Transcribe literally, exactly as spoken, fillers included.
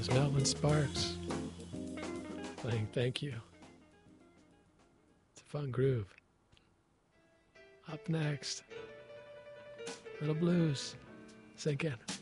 was Melvin Sparks playing Thank You. It's a fun groove. Up next, little blues. Sink in.